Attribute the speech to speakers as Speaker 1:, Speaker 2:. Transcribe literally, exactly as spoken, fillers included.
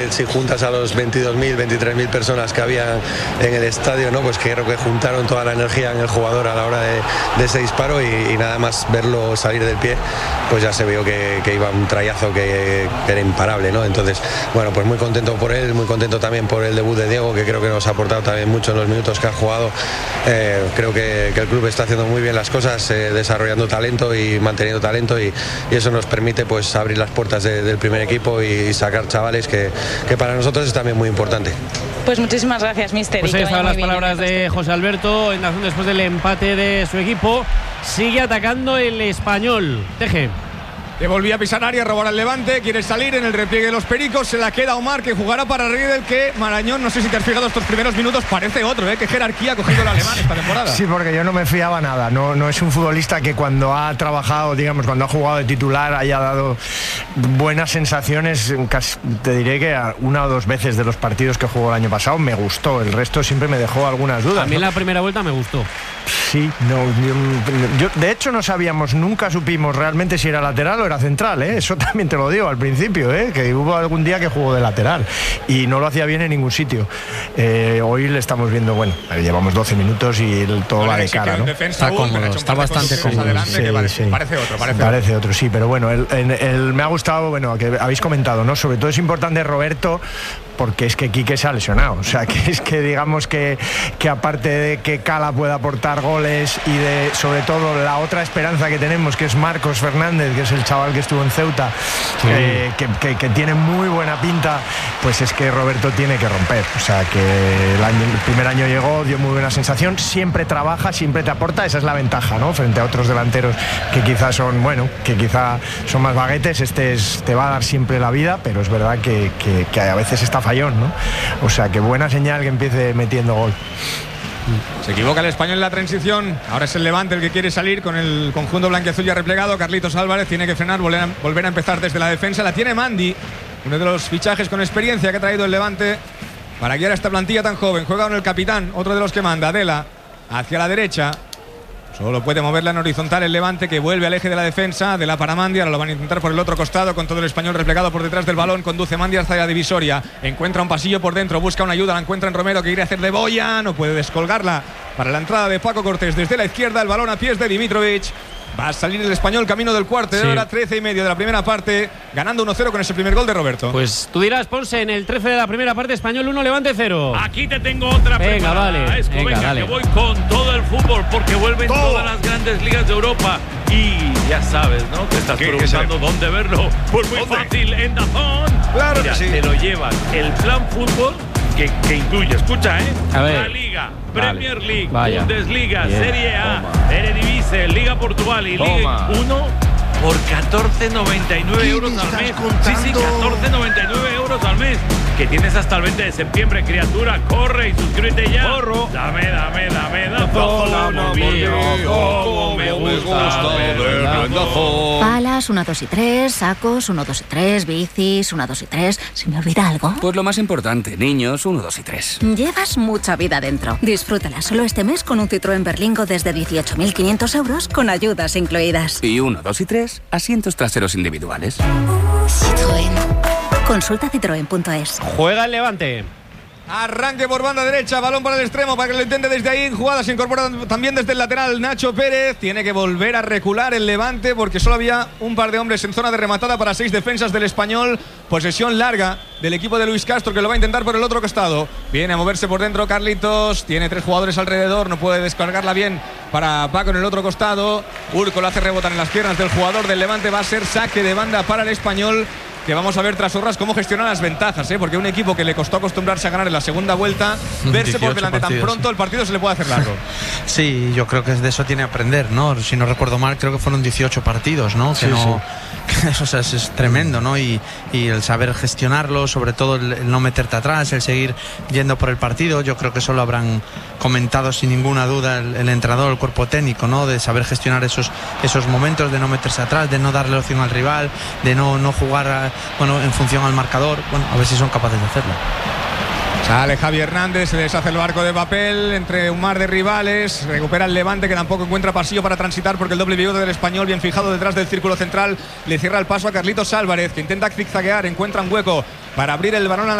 Speaker 1: Si juntas a los veintidós mil, veintitrés mil personas que había en el estadio, ¿no? Pues creo que juntaron toda la energía en el jugador a la hora de, de ese disparo y, y nada más verlo salir del pie, pues ya se vio que, que iba un trayazo que, que era imparable, ¿no? Entonces, bueno, pues muy contento por él, muy contento también por el debut de Diego, que creo que nos ha aportado también mucho en los minutos que ha jugado. Eh, creo que, que el club está haciendo muy bien las cosas, eh, desarrollando talento y manteniendo talento y, y eso nos permite pues abrir las puertas de, del primer equipo y, y sacar chavales que que para nosotros es también muy importante.
Speaker 2: Pues muchísimas gracias, mister.
Speaker 3: Pues ahí estaban las palabras de José Alberto en Dazón después del empate de su equipo. Sigue atacando el Español. Teje.
Speaker 4: Le volvía a pisar área, robar al Levante, quiere salir en el repliegue de los Pericos, se la queda Omar, que jugará para Riedel, que Marañón, no sé si te has fijado estos primeros minutos, parece otro, ¿eh? Qué jerarquía ha cogido el alemán esta temporada.
Speaker 5: Sí, porque yo no me fiaba nada, no, no es un futbolista que cuando ha trabajado, digamos, cuando ha jugado de titular haya dado buenas sensaciones, casi, te diré que una o dos veces de los partidos que jugó el año pasado me gustó, el resto siempre me dejó algunas dudas.
Speaker 3: A mí
Speaker 5: ¿no?
Speaker 3: La primera vuelta me gustó.
Speaker 5: Sí, no, yo, yo, de hecho no sabíamos, nunca supimos realmente si era lateral o era central, ¿eh? Eso también te lo digo al principio, ¿eh? Que hubo algún día que jugó de lateral y no lo hacía bien en ningún sitio. Eh, hoy le estamos viendo, bueno, llevamos doce minutos y el, todo bueno, va de cara, ¿no?
Speaker 6: Está cómodo, está bastante cómodo.
Speaker 5: Sí,
Speaker 4: parece,
Speaker 5: sí.
Speaker 4: parece otro, parece,
Speaker 5: parece
Speaker 4: otro.
Speaker 5: otro, sí, pero bueno, el, el, el, me ha gustado, bueno, que habéis comentado, ¿no? Sobre todo es importante Roberto, porque es que Quique se ha lesionado, o sea, que es que digamos que, que aparte de que Cala pueda aportar goles y de sobre todo la otra esperanza que tenemos, que es Marcos Fernández, que es el chaval que estuvo en Ceuta, sí. eh, que, que, que tiene muy buena pinta, pues es que Roberto tiene que romper, o sea, que el, año, el primer año llegó, dio muy buena sensación, siempre trabaja, siempre te aporta, esa es la ventaja, ¿no? Frente a otros delanteros que quizás son, bueno, que quizá son más baguetes, este es, te va a dar siempre la vida, pero es verdad que, que, que a veces está fallón, ¿no? O sea, que buena señal que empiece metiendo gol.
Speaker 4: Se equivoca el Español en la transición. Ahora es el Levante el que quiere salir con el conjunto blanquiazul ya replegado. Carlitos Álvarez tiene que frenar, volver a, volver a empezar desde la defensa. La tiene Mandy, uno de los fichajes con experiencia que ha traído el Levante para guiar a esta plantilla tan joven. Juega con el capitán, otro de los que manda, Adela, hacia la derecha. Solo puede moverla en horizontal el Levante, que vuelve al eje de la defensa de la para Mandy. Ahora lo van a intentar por el otro costado con todo el Español replegado por detrás del balón. Conduce Mandy hasta la divisoria. Encuentra un pasillo por dentro, busca una ayuda, la encuentra en Romero, que quiere hacer de boya. No puede descolgarla para la entrada de Paco Cortés desde la izquierda. El balón a pies de Dimitrovic. Va a salir el Español camino del cuarto de sí. hora, trece y medio de la primera parte, ganando uno cero con ese primer gol de Roberto.
Speaker 3: Pues tú dirás, Ponce, en el trece de la primera parte, Español uno, Levante cero.
Speaker 7: Aquí te tengo otra
Speaker 3: venga,
Speaker 7: preparada.
Speaker 3: Vale,
Speaker 7: Esco,
Speaker 3: venga,
Speaker 7: venga,
Speaker 3: dale.
Speaker 7: que voy con todo el fútbol porque vuelven
Speaker 4: todo.
Speaker 7: todas las grandes ligas de Europa. Y ya sabes, ¿no? Te estás preguntando dónde verlo. Pues muy ¿Dónde? fácil, en Dazón.
Speaker 4: Claro
Speaker 7: Mira,
Speaker 4: que sí.
Speaker 7: te lo llevas. El plan fútbol que, que incluye, escucha, ¿eh?
Speaker 3: A ver.
Speaker 7: La Liga,
Speaker 3: Vale.
Speaker 7: Premier League,
Speaker 3: Vaya.
Speaker 7: Bundesliga,
Speaker 3: Bien.
Speaker 7: Serie A,
Speaker 6: Toma.
Speaker 7: Eredivisie, Liga Portugal y Liga uno por catorce noventa y nueve euros al mes. Sí, sí, catorce noventa y nueve euros al mes. Que tienes hasta el veinte de septiembre, criatura. Corre y suscríbete ya. Corro. Dame, dame, dame, dame.
Speaker 6: Hola, mío, cómo me gusta verlo en Dazón.
Speaker 8: Palas, uno, dos y tres. Sacos, uno, dos y tres. Bicis, uno, dos y tres. ¿Se me olvida algo?
Speaker 9: Pues lo más importante, niños, uno, dos y tres.
Speaker 8: Llevas mucha vida dentro. Disfrútala solo este mes con un Citroën Berlingo desde dieciocho mil quinientos euros con ayudas incluidas.
Speaker 9: Y uno, dos y tres, asientos traseros individuales.
Speaker 8: Citroën. Consulta citroen punto es.
Speaker 3: Juega el Levante.
Speaker 4: Arranque por banda derecha, balón para el extremo para que lo intente desde ahí. Jugada se incorpora también desde el lateral Nacho Pérez. Tiene que volver a recular el Levante porque solo había un par de hombres en zona de rematada para seis defensas del Español. Posesión larga del equipo de Luis Castro, que lo va a intentar por el otro costado. Viene a moverse por dentro Carlitos. Tiene tres jugadores alrededor, no puede descargarla bien para Paco en el otro costado. Urco lo hace rebotar en las piernas del jugador del Levante. Va a ser saque de banda para el Español, que vamos a ver tras horas cómo gestionar las ventajas, ¿eh? Porque un equipo que le costó acostumbrarse a ganar en la segunda vuelta, verse por delante partidos, tan pronto, sí. El partido se le puede hacer largo.
Speaker 6: Sí, yo creo que de eso tiene que aprender, ¿no? Si no recuerdo mal, creo que fueron dieciocho partidos, ¿no?
Speaker 5: Sí,
Speaker 6: que no
Speaker 5: sí.
Speaker 6: que eso, o sea, es, es tremendo, ¿no? Y, y el saber gestionarlo, sobre todo el, el no meterte atrás, el seguir yendo por el partido. Yo creo que eso lo habrán comentado sin ninguna duda el, el entrenador, el cuerpo técnico, ¿no? De saber gestionar esos, esos momentos, de no meterse atrás, de no darle opción al rival, de no, no jugar a, bueno, en función al marcador. Bueno, a ver si son capaces de hacerlo.
Speaker 4: Sale Javi Hernández, se deshace el barco de papel entre un mar de rivales. Recupera el Levante, que tampoco encuentra pasillo para transitar porque el doble pivote del Español, bien fijado detrás del círculo central, le cierra el paso a Carlitos Álvarez, que intenta zigzaguear, encuentra un hueco para abrir el balón a